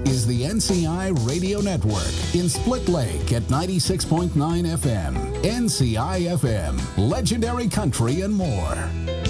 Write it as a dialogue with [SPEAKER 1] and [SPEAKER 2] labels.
[SPEAKER 1] is the NCI Radio Network in Split Lake at 96.9 FM. NCI FM, legendary country and more.